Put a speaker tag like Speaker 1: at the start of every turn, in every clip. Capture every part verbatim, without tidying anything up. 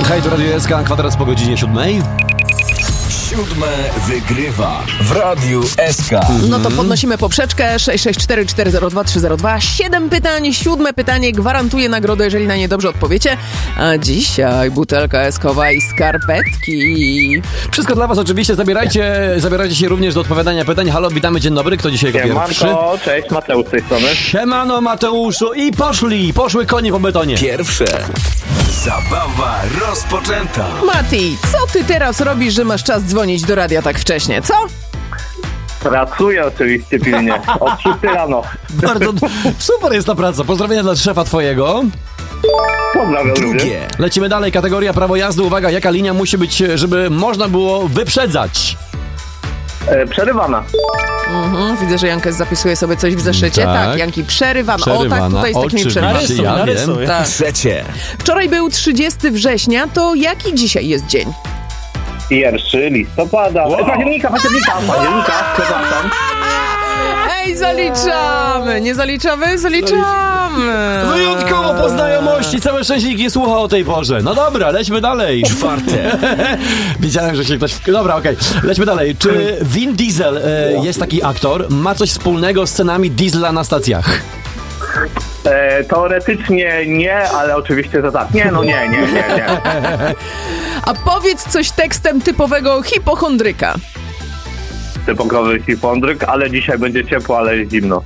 Speaker 1: Hej, to Radio S K, kwadrans po godzinie siódmej.
Speaker 2: Siódme wygrywa w Radiu S K.
Speaker 3: No to podnosimy poprzeczkę. Sześć sześć cztery cztery zero dwa trzy zero dwa. Siedem pytań, siódme pytanie gwarantuje nagrodę, jeżeli na nie dobrze odpowiecie. A dzisiaj butelka eskowa i skarpetki.
Speaker 1: Wszystko dla was oczywiście. Zabierajcie, zabierajcie się również do odpowiadania pytań. Halo, witamy, dzień dobry. Kto dzisiaj jako pierwszy?
Speaker 4: Siemanko, cześć, Mateusz z tej strony.
Speaker 1: Siemano, Mateuszu. I poszli, poszły konie po betonie.
Speaker 2: Pierwsze. Zabawa rozpoczęta.
Speaker 3: Mati, co ty teraz robisz, że masz czas dzwonić do radia tak wcześnie, co?
Speaker 4: Pracuję oczywiście pilnie, od szóstej rano.
Speaker 1: Bardzo super jest ta praca. Pozdrowienia dla szefa twojego.
Speaker 4: Pozdrawiam
Speaker 2: Drugie.
Speaker 4: ludzie.
Speaker 1: Lecimy dalej. Kategoria prawo jazdy. Uwaga, jaka linia musi być, żeby można było wyprzedzać?
Speaker 4: E, przerywana.
Speaker 3: Mhm, widzę, że Jankes zapisuje sobie coś w zeszycie. Tak,
Speaker 1: Tak.
Speaker 3: Janki, przerywana.
Speaker 1: Przerywana.
Speaker 3: O tak, tutaj z takimi
Speaker 1: Oczywiście,
Speaker 3: przerywami.
Speaker 1: ja wiem.
Speaker 3: Tak.
Speaker 2: Trzecie.
Speaker 3: Wczoraj był trzydziestego września, to jaki dzisiaj jest dzień?
Speaker 4: Pierwszy listopada. Wow. E, października, października, października, przepraszam.
Speaker 3: Ej, zaliczamy! Nie zaliczamy? Zaliczamy!
Speaker 1: Wyjątkowo po znajomości. Całe szczęśnik nie słucha o tej porze. No dobra, lećmy dalej.
Speaker 2: Czwarte.
Speaker 1: Widziałem, że się ktoś... Dobra, okej. Okay. Lećmy dalej. Czy Vin Diesel, e, jest taki aktor, ma coś wspólnego z scenami Diesla na stacjach?
Speaker 4: E, teoretycznie nie, ale oczywiście to tak. Nie, no nie, nie, nie, nie.
Speaker 3: A powiedz coś tekstem typowego hipochondryka.
Speaker 4: Typowy hipondryk, ale dzisiaj będzie ciepło, ale jest zimno.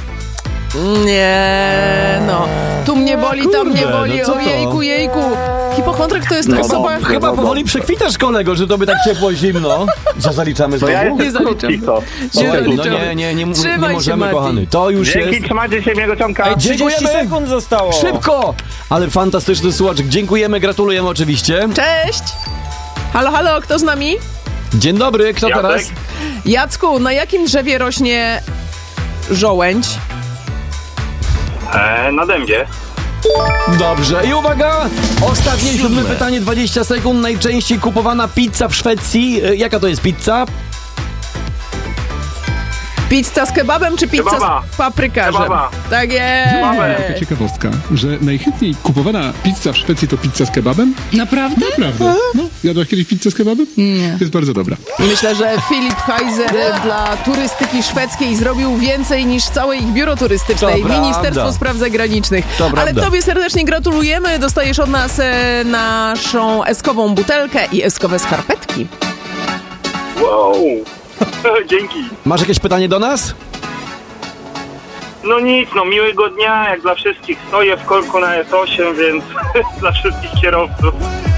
Speaker 3: Nie, no. Tu mnie boli, tam mnie
Speaker 1: Kurde,
Speaker 3: boli.
Speaker 1: no co to?
Speaker 3: Ojejku, jejku. Hipochondryk to jest
Speaker 4: No
Speaker 3: osoba...
Speaker 4: dobrze.
Speaker 1: Chyba
Speaker 4: no
Speaker 1: powoli przekwitasz, kolego, że to by tak ciepło, zimno. Co zaliczamy
Speaker 4: To ja
Speaker 1: znowu?
Speaker 4: jestem
Speaker 3: Nie
Speaker 4: krótki, co?
Speaker 3: Nie
Speaker 1: Okej, no
Speaker 3: zaliczamy.
Speaker 1: nie, nie, nie, nie,
Speaker 3: Trzymaj
Speaker 1: nie
Speaker 3: się,
Speaker 1: możemy,
Speaker 3: Mati.
Speaker 1: kochany. To już
Speaker 4: Dzięki,
Speaker 1: jest...
Speaker 4: trzymajcie się, miłego ciąka.
Speaker 1: Ej, dziękujemy.
Speaker 5: trzydzieści sekund zostało.
Speaker 1: Szybko! Ale fantastyczny słuchaczek. Dziękujemy, gratulujemy oczywiście.
Speaker 3: Cześć! Halo, halo, kto z nami?
Speaker 1: Dzień dobry, kto
Speaker 4: Jacek?
Speaker 1: teraz?
Speaker 3: Jacku, na jakim drzewie rośnie żołędź?
Speaker 4: E, na dębie.
Speaker 1: Dobrze. I uwaga! Ostatnie siódme
Speaker 2: Siódme.
Speaker 1: pytanie, dwadzieścia sekund. Najczęściej kupowana pizza w Szwecji. E, Jaka to jest pizza?
Speaker 3: Pizza z kebabem czy pizza
Speaker 4: Kebaba.
Speaker 3: z paprykarzem?
Speaker 4: Kebaba.
Speaker 3: Tak jest!
Speaker 6: Taka ciekawostka, że najchętniej kupowana pizza w Szwecji to pizza z kebabem?
Speaker 7: Naprawdę?
Speaker 6: Prawda. No, jadłaś kiedyś pizzę z kebabem?
Speaker 7: Nie.
Speaker 6: Jest bardzo dobra.
Speaker 3: Myślę, że Filip Heiser dla turystyki szwedzkiej zrobił więcej niż całe ich biuro turystyczne
Speaker 1: To
Speaker 3: i
Speaker 1: prawda.
Speaker 3: Ministerstwo Spraw Zagranicznych.
Speaker 1: To
Speaker 3: Ale
Speaker 1: prawda.
Speaker 3: tobie serdecznie gratulujemy. Dostajesz od nas e, naszą eskową butelkę i eskowe skarpetki.
Speaker 4: Wow. Dzięki.
Speaker 1: Masz jakieś pytanie do nas?
Speaker 4: No nic, no miłego dnia, jak dla wszystkich. Stoję w korku na S osiem, więc dla wszystkich kierowców.